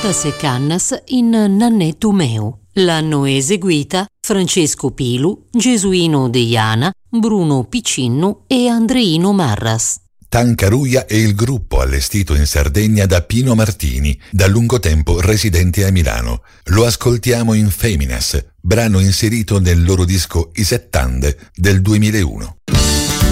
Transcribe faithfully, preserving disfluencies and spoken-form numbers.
Cantas e Cannas in Nannettu meu. L'hanno eseguita Francesco Pilu, Gesuino Deiana, Bruno Piccinnu e Andreino Marras. Tancaruia è il gruppo allestito in Sardegna da Pino Martini, da lungo tempo residente a Milano. Lo ascoltiamo in Feminas, brano inserito nel loro disco I settande del duemilauno.